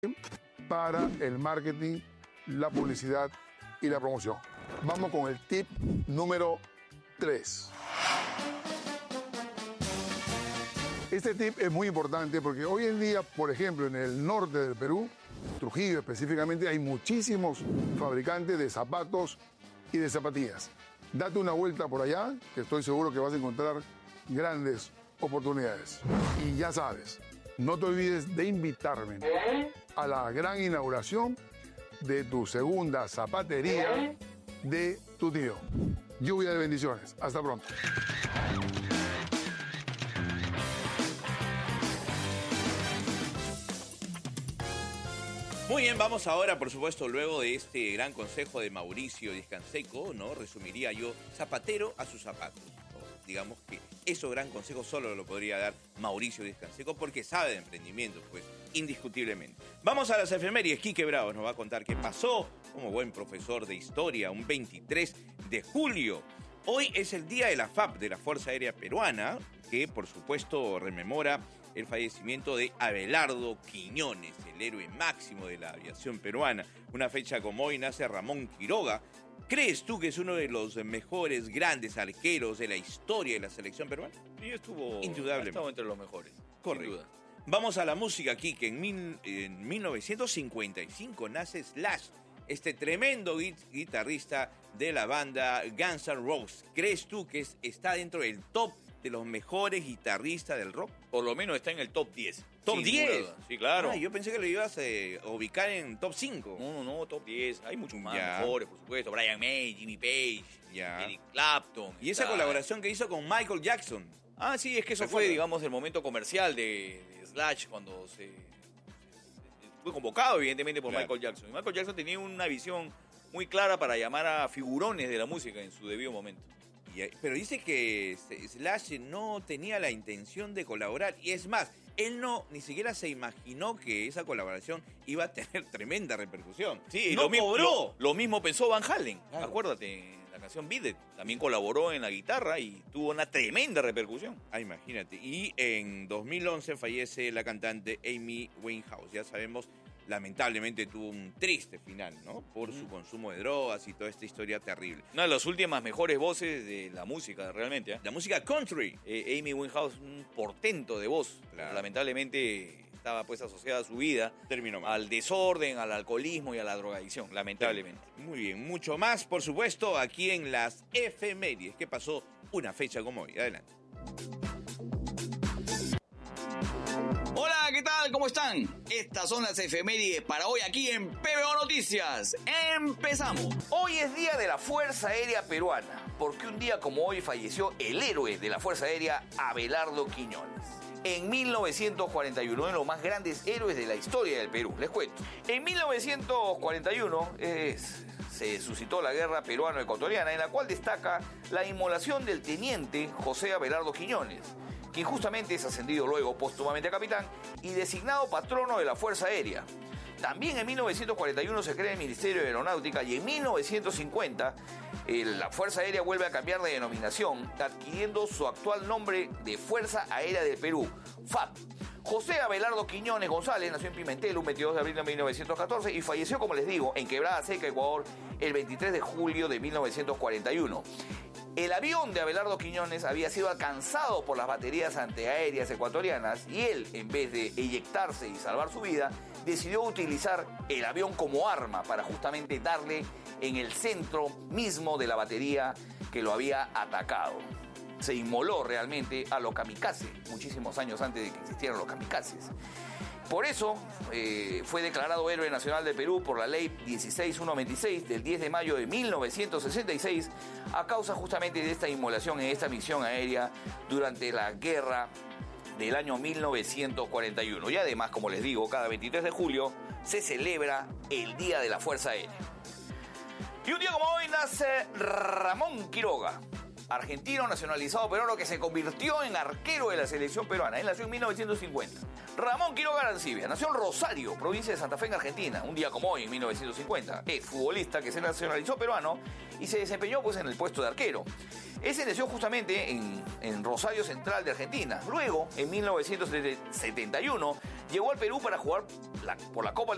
para el marketing, la publicidad y la promoción. Vamos con el tip número 3. Este tip es muy importante porque hoy en día, por ejemplo, en el norte del Perú, Trujillo específicamente, hay muchísimos fabricantes de zapatos y de zapatillas. Date una vuelta por allá, que estoy seguro que vas a encontrar grandes oportunidades. Y ya sabes, no te olvides de invitarme a la gran inauguración de tu segunda zapatería de tu tío. Lluvia de bendiciones. Hasta pronto. Muy bien, vamos ahora, por supuesto, luego de este gran consejo de Mauricio Díaz Canseco, ¿no? Resumiría yo, zapatero a sus zapatos, ¿no? Digamos que ese gran consejo solo lo podría dar Mauricio Díaz Canseco porque sabe de emprendimiento, pues, indiscutiblemente. Vamos a las efemérides. Quique Bravo nos va a contar qué pasó como buen profesor de historia un 23 de julio. Hoy es el día de la FAP, de la Fuerza Aérea Peruana, que, por supuesto, rememora el fallecimiento de Abelardo Quiñones, el héroe máximo de la aviación peruana. Una fecha como hoy nace Ramón Quiroga. ¿Crees tú que es uno de los mejores grandes arqueros de la historia de la selección peruana? Sí, estuvo indudablemente entre los mejores. Correcto. Sin duda. Vamos a la música aquí, que en 1955 nace Slash, este tremendo guitarrista de la banda Guns N' Roses. ¿Crees tú que está dentro del top de los mejores guitarristas del rock? Por lo menos está en el top 10. ¿Top 10? Sí, claro. Ah, yo pensé que lo ibas a ubicar en top 5. No, top 10. Hay muchos más Ya. mejores, por supuesto. Brian May, Jimmy Page, Ya. Eric Clapton. Y esa colaboración que hizo con Michael Jackson. Ah, sí, es que eso fue, digamos, el momento comercial de Slash cuando fue convocado, evidentemente, por Claro. Michael Jackson. Y Michael Jackson tenía una visión muy clara para llamar a figurones de la música en su debido momento. Pero dice que Slash no tenía la intención de colaborar. Y es más, él ni siquiera se imaginó que esa colaboración iba a tener tremenda repercusión. Sí, no cobró. Lo mismo pensó Van Halen. Claro. Acuérdate, la canción Beat It. También colaboró en la guitarra y tuvo una tremenda repercusión. Ah, imagínate. Y en 2011 fallece la cantante Amy Winehouse. Ya sabemos, lamentablemente tuvo un triste final, ¿no? Por su consumo de drogas y toda esta historia terrible. Una de las últimas mejores voces de la música, realmente. La música country. Amy Winehouse, un portento de voz. Claro. Lamentablemente estaba pues asociada a su vida Terminó mal. al desorden, al alcoholismo y a la drogadicción, lamentablemente. Muy bien, mucho más, por supuesto, aquí en las efemérides. ¿Qué pasó una fecha como hoy? Adelante. Hola, ¿qué tal? ¿Cómo están? Estas son las efemérides para hoy aquí en PBO Noticias. ¡Empezamos! Hoy es Día de la Fuerza Aérea Peruana, porque un día como hoy falleció el héroe de la Fuerza Aérea, Abelardo Quiñones. En 1941, uno de los más grandes héroes de la historia del Perú, les cuento. En 1941 se suscitó la guerra peruano-ecuatoriana, en la cual destaca la inmolación del teniente José Abelardo Quiñones, quien justamente es ascendido luego póstumamente a capitán y designado patrono de la Fuerza Aérea. También en 1941 se crea el Ministerio de Aeronáutica y en 1950 la Fuerza Aérea vuelve a cambiar de denominación, adquiriendo su actual nombre de Fuerza Aérea del Perú, FAP. José Abelardo Quiñones González nació en Pimentel un 22 de abril de 1914 y falleció, como les digo, en Quebrada Seca, Ecuador, el 23 de julio de 1941. El avión de Abelardo Quiñones había sido alcanzado por las baterías antiaéreas ecuatorianas y él, en vez de eyectarse y salvar su vida, decidió utilizar el avión como arma para justamente darle en el centro mismo de la batería que lo había atacado. Se inmoló realmente a los kamikazes, muchísimos años antes de que existieran los kamikazes. Por eso fue declarado héroe nacional de Perú por la ley 16126 del 10 de mayo de 1966 a causa justamente de esta inmolación en esta misión aérea durante la guerra del año 1941. Y además, como les digo, cada 23 de julio se celebra el Día de la Fuerza Aérea. Y un día como hoy nace Ramón Quiroga, argentino nacionalizado peruano que se convirtió en arquero de la selección peruana. Él nació en 1950. Ramón Quiroga Arancibia nació en Rosario, provincia de Santa Fe, en Argentina, un día como hoy, en 1950. Es futbolista que se nacionalizó peruano y se desempeñó pues en el puesto de arquero. Él se nació justamente en Rosario Central de Argentina. Luego, en 1971, llegó al Perú para jugar por la Copa